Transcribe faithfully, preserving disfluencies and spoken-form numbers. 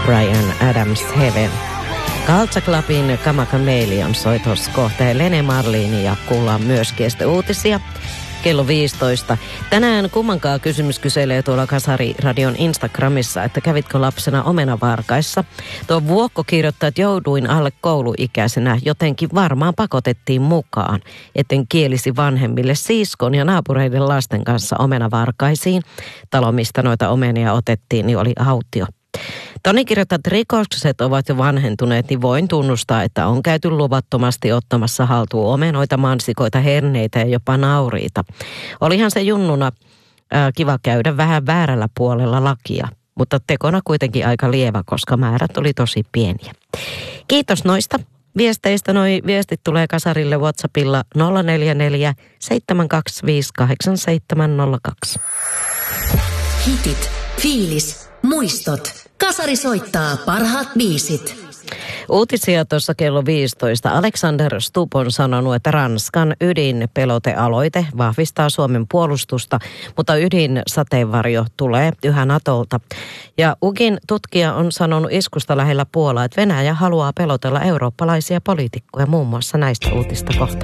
Bryan Adams Heaven. Culture Clubin Come Chameleon soi tuossa kohteen Lene Marlin ja kuullaan myös uutisia kello viisitoista. Tänään kummankaan kysymys kyselee tuolla Kasari-radion Instagramissa, että kävitkö lapsena omenavarkaissa. Tuo Vuokko kirjoittaa, että jouduin alle kouluikäisenä, jotenkin varmaan pakotettiin mukaan, etten kielisi vanhemmille siskon ja naapureiden lasten kanssa omenavarkaisiin. Talo, mistä noita omenia otettiin, niin oli autio. Toni kirjoittaa, että rikokset ovat jo vanhentuneet, niin voin tunnustaa, että on käyty luvattomasti ottamassa haltuun omenoita, mansikoita, herneitä ja jopa nauriita. Olihan se junnuna ää, kiva käydä vähän väärällä puolella lakia, mutta tekona kuitenkin aika lievä, koska määrät oli tosi pieniä. Kiitos noista viesteistä. Noi viestit tulee Kasarille WhatsAppilla nolla neljä neljä seitsemän kaksi viisi kahdeksan seitsemän nolla kaksi. Hitit, fiilis, muistot. Kasari soittaa parhaat biisit. Uutisia tuossa kello viisitoista. Alexander Stubb on sanonut, että Ranskan ydinpelotealoite vahvistaa Suomen puolustusta, mutta ydin-sateenvarjo tulee yhä Natolta. Ja U K in tutkija on sanonut iskusta lähellä Puolaa, että Venäjä haluaa pelotella eurooppalaisia poliitikkoja muun muassa näistä uutista kohta.